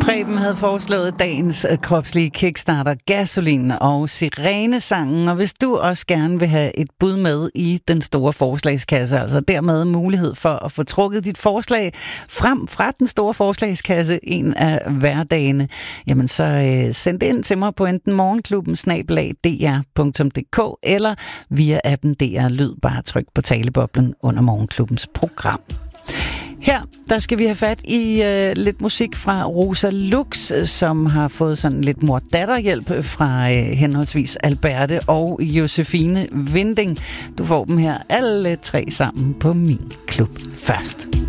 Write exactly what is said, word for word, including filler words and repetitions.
Preben havde foreslået dagens kropslige kickstarter Gasolin og Sirenesangen, og hvis du også gerne vil have et bud med i den store forslagskasse, altså dermed mulighed for at få trukket dit forslag frem fra den store forslagskasse en af hverdagene, jamen så øh, send det ind til mig på enten morgenklubben snabel-a d r punktum d k eller via appen D R Lyd. Bare tryk på taleboblen under morgenklubbens program. Her, der skal vi have fat i øh, lidt musik fra Rosa Lux, som har fået sådan lidt mor-datter-hjælp fra øh, henholdsvis Alberte og Josefine Vinding. Du får dem her alle tre sammen på min klub først.